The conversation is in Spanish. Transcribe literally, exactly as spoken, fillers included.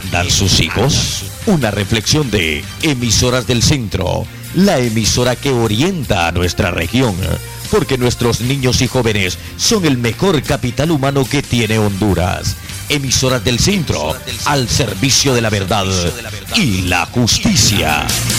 mandan sus hijos? Una reflexión de Emisoras del Centro, la emisora que orienta a nuestra región, porque nuestros niños y jóvenes son el mejor capital humano que tiene Honduras. Emisoras del Centro, al servicio de la verdad y la justicia.